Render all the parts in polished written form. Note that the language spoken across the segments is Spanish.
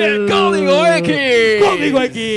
del Código X. Código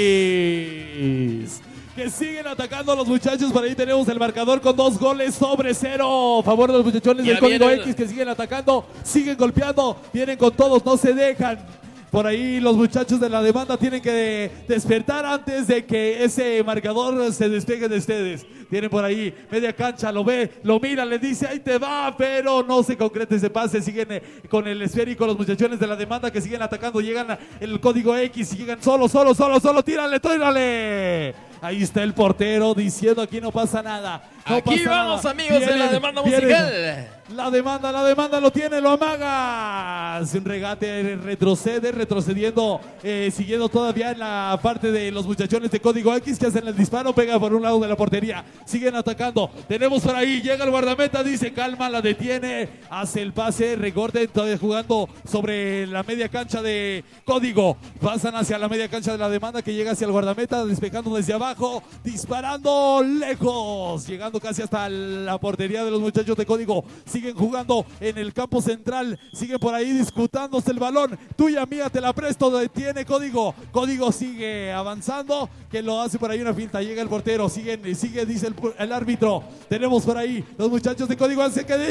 X. Que siguen atacando a los muchachos. Por ahí tenemos el marcador con 2-0 a favor de los muchachones del Código X, que siguen atacando, siguen golpeando, vienen con todos, no se dejan. Por ahí los muchachos de la demanda tienen que despertar antes de que ese marcador se despegue de ustedes. Tienen por ahí media cancha, lo ve, lo mira, le dice ahí te va, pero no se concreta ese pase. Siguen con el esférico los muchachones de la demanda, que siguen atacando, llegan el Código X y llegan solo, tírale. Ahí está el portero diciendo aquí no pasa nada. Aquí vamos, amigos de la demanda musical. La demanda lo tiene, lo amaga. Un regate, retrocediendo, siguiendo todavía en la parte de los muchachones de Código X, que hacen el disparo, pega por un lado de la portería. Siguen atacando. Tenemos por ahí, llega el guardameta, dice calma, la detiene, hace el pase, recorte, todavía jugando sobre la media cancha de Código. Pasan hacia la media cancha de la demanda, que llega hacia el guardameta, despejando desde abajo, disparando lejos, llegando casi hasta la portería de los muchachos de Código. Siguen jugando en el campo central, siguen por ahí disputándose el balón. Tuya, mía, te la presto, detiene Código. Código sigue avanzando, que lo hace por ahí una finta, llega el portero, sigue, dice el árbitro. Tenemos por ahí los muchachos de Código, hace que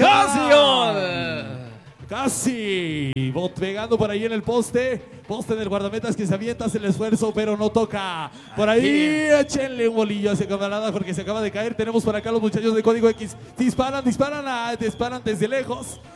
casi pegando por ahí en el poste del guardameta, que se avienta, hace el esfuerzo, pero no toca. Por ahí échenle un bolillo a ese camarada porque se acaba de caer. Tenemos por acá los muchachos de Código X, disparan desde lejos.